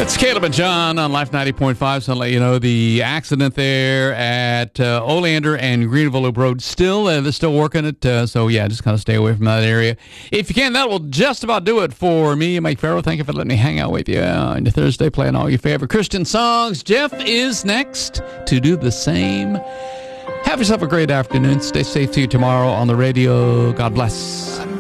It's Caleb and John on Life 90.5. So I'll let you know the accident there at Oleander and Greenville Loop Road. They're still working it. So, yeah, just kind of stay away from that area. If you can, that will just about do it for me, Mike Farrell. Thank you for letting me hang out with you on your Thursday, playing all your favorite Christian songs. Jeff is next to do the same. Have yourself a great afternoon. Stay safe. See you tomorrow on the radio. God bless.